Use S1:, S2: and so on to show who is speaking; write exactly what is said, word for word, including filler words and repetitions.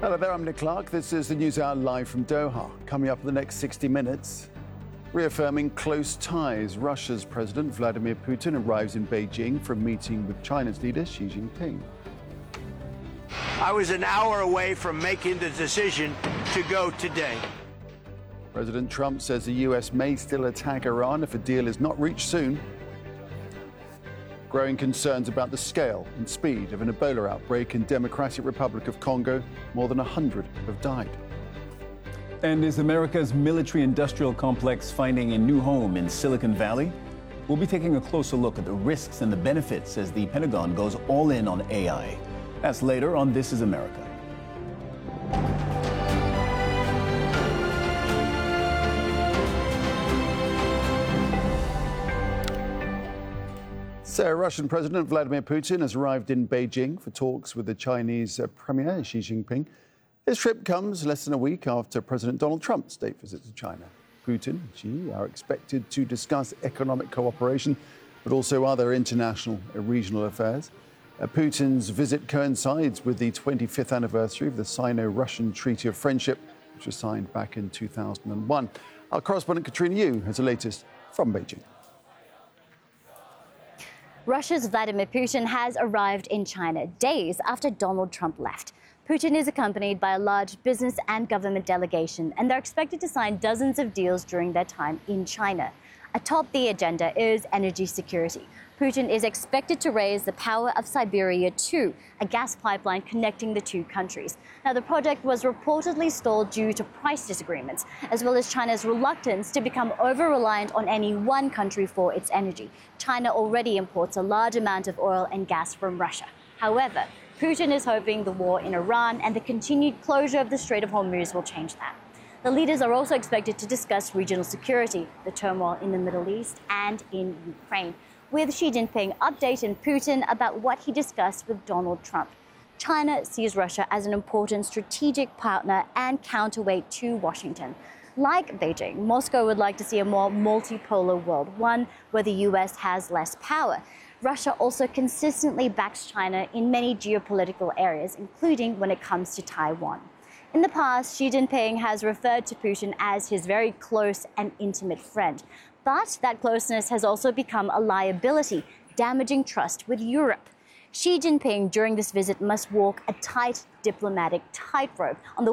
S1: Hello there, I'm Nick Clark. This is the News Hour live from Doha. Coming up in the next sixty minutes, reaffirming close ties. Russia's President Vladimir Putin arrives in Beijing for a meeting with China's leader Xi Jinping.
S2: I was an hour away from making the decision to go today.
S1: President Trump says the U S may still attack Iran if a deal is not reached soon. Growing concerns about the scale and speed of an Ebola outbreak in Democratic Republic of Congo. More than one hundred have died.
S3: And is America's military-industrial complex finding a new home in Silicon Valley? We'll be taking a closer look at the risks and the benefits as the Pentagon goes all in on A I. That's later on This Is America.
S1: So, Russian President Vladimir Putin has arrived in Beijing for talks with the Chinese uh, Premier Xi Jinping. This trip comes less than a week after President Donald Trump's state visit to China. Putin and Xi are expected to discuss economic cooperation, but also other international and regional affairs. Uh, Putin's visit coincides with the twenty-fifth anniversary of the Sino-Russian Treaty of Friendship, which was signed back in two thousand one. Our correspondent Katrina Yu has the latest from Beijing.
S4: Russia's Vladimir Putin has arrived in China days after Donald Trump left. Putin is accompanied by a large business and government delegation, and they're expected to sign dozens of deals during their time in China. Atop the agenda is energy security. Putin is expected to raise the power of Siberia two, a gas pipeline connecting the two countries. Now, the project was reportedly stalled due to price disagreements, as well as China's reluctance to become over-reliant on any one country for its energy. China already imports a large amount of oil and gas from Russia. However, Putin is hoping the war in Iran and the continued closure of the Strait of Hormuz will change that. The leaders are also expected to discuss regional security, the turmoil in the Middle East and in Ukraine, with Xi Jinping updating Putin about what he discussed with Donald Trump. China sees Russia as an important strategic partner and counterweight to Washington. Like Beijing, Moscow would like to see a more multipolar world, one where the U S has less power. Russia also consistently backs China in many geopolitical areas, including when it comes to Taiwan. In the past, Xi Jinping has referred to Putin as his very close and intimate friend. But that closeness has also become a liability, damaging trust with Europe. Xi Jinping during this visit must walk a tight diplomatic tightrope. On the